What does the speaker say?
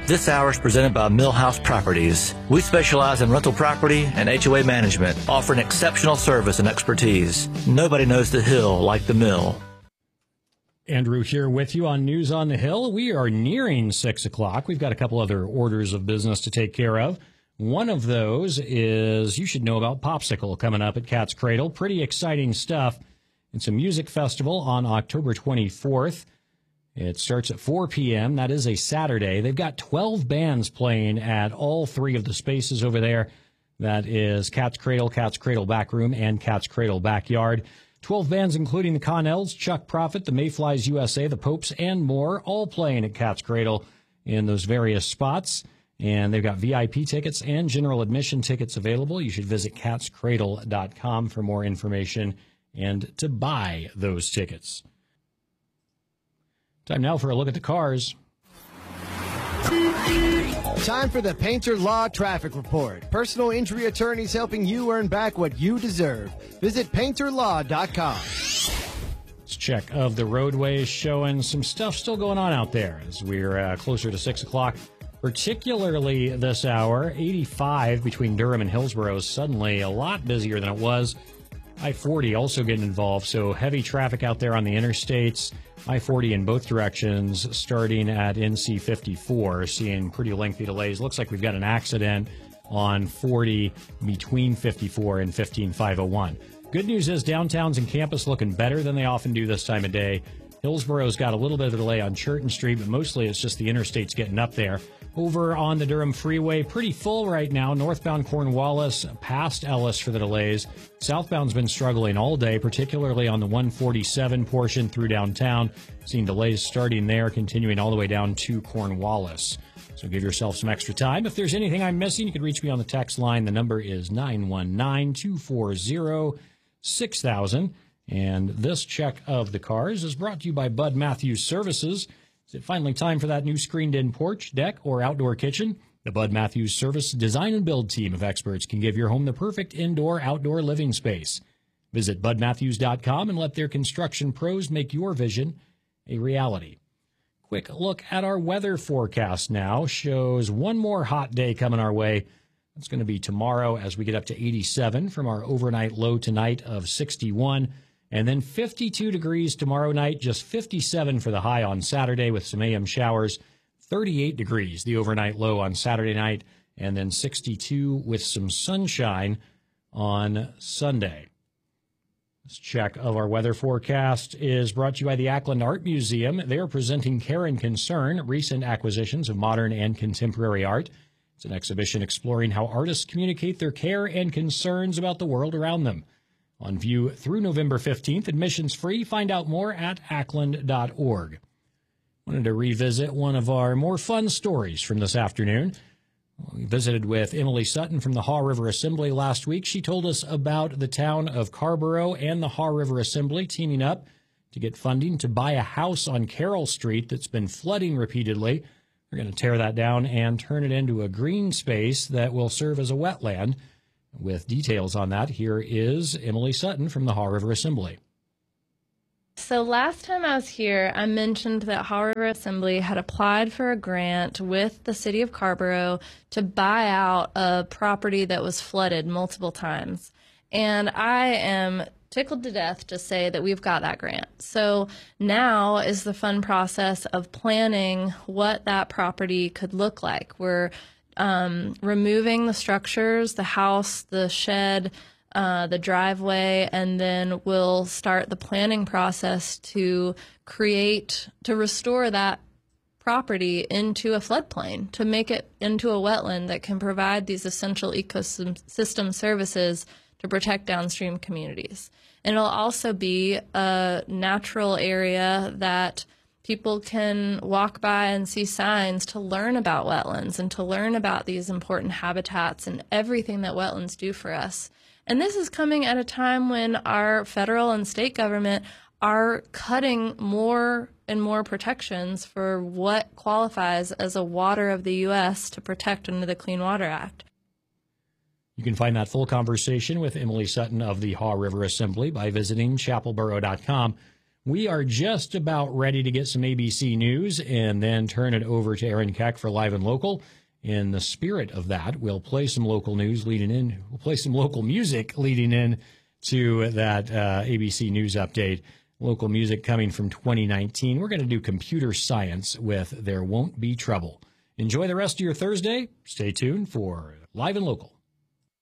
This hour is presented by Millhouse Properties. We specialize in rental property and HOA management, offering exceptional service and expertise. Nobody knows the Hill like the Mill. Andrew here with you on News on the Hill. We are nearing 6 o'clock. We've got a couple other orders of business to take care of. One of those is you should know about Popsicle coming up at Cat's Cradle. Pretty exciting stuff. It's a music festival on October 24th. It starts at 4 p.m. That is a Saturday. They've got 12 bands playing at all three of the spaces over there. That is Cat's Cradle Backroom, and Cat's Cradle Backyard. 12 bands including the Connells, Chuck Prophet, the Mayflies USA, the Popes, and more, all playing at Cat's Cradle in those various spots. And they've got VIP tickets and general admission tickets available. You should visit catscradle.com for more information and to buy those tickets. Time now for a look at the cars. Time for the Painter Law Traffic Report. Personal injury attorneys helping you earn back what you deserve. Visit painterlaw.com. Let's check of the roadways, showing some stuff still going on out there as we're closer to 6 o'clock. Particularly this hour, 85 between Durham and Hillsborough is suddenly a lot busier than it was. I-40 also getting involved, so heavy traffic out there on the interstates. I-40 in both directions, starting at NC 54, seeing pretty lengthy delays. Looks like we've got an accident on 40 between 54 and 15501. Good news is downtown's and campus looking better than they often do this time of day. Hillsborough's got a little bit of a delay on Churton Street, but mostly it's just the interstates getting up there. Over on the Durham Freeway, pretty full right now. Northbound Cornwallis past Ellis for the delays. Southbound's been struggling all day, particularly on the 147 portion through downtown. Seeing delays starting there, continuing all the way down to Cornwallis. So give yourself some extra time. If there's anything I'm missing, you can reach me on the text line. The number is 919-240-6000. And this check of the cars is brought to you by Bud Matthews Services. Is it finally time for that new screened-in porch, deck, or outdoor kitchen? The Bud Matthews Service design and build team of experts can give your home the perfect indoor-outdoor living space. Visit budmatthews.com and let their construction pros make your vision a reality. Quick look at our weather forecast now. Shows one more hot day coming our way. That's going to be tomorrow as we get up to 87 from our overnight low tonight of 61. And then 52 degrees tomorrow night, just 57 for the high on Saturday with some AM showers, 38 degrees the overnight low on Saturday night, and then 62 with some sunshine on Sunday. This check of our weather forecast is brought to you by the Ackland Art Museum. They are presenting Care and Concern, recent acquisitions of modern and contemporary art. It's an exhibition exploring how artists communicate their care and concerns about the world around them. On view through November 15th, admissions free. Find out more at ackland.org. Wanted to revisit one of our more fun stories from this afternoon. We visited with Emily Sutton from the Haw River Assembly last week. She told us about the town of Carrboro and the Haw River Assembly teaming up to get funding to buy a house on Carroll Street that's been flooding repeatedly. They're going to tear that down and turn it into a green space that will serve as a wetland. With details on that, here is Emily Sutton from the Haw River Assembly. So last time I was here, I mentioned that Haw River Assembly had applied for a grant with the city of Carrboro to buy out a property that was flooded multiple times. And I am tickled to death to say that we've got that grant. So now is the fun process of planning what that property could look like. We're removing the structures, the house, the shed, the driveway, and then we'll start the planning process to restore that property into a floodplain, to make it into a wetland that can provide these essential ecosystem services to protect downstream communities. And it'll also be a natural area that people can walk by and see signs to learn about wetlands and to learn about these important habitats and everything that wetlands do for us. And this is coming at a time when our federal and state government are cutting more and more protections for what qualifies as a water of the U.S. to protect under the Clean Water Act. You can find that full conversation with Emily Sutton of the Haw River Assembly by visiting chapelboro.com. We are just about ready to get some ABC News and then turn it over to Aaron Keck for Live and Local. In the spirit of that, we'll play some local news leading in. We'll play some local music leading in to that ABC News update. Local music coming from 2019. We're going to do Computer Science with There Won't Be Trouble. Enjoy the rest of your Thursday. Stay tuned for Live and Local.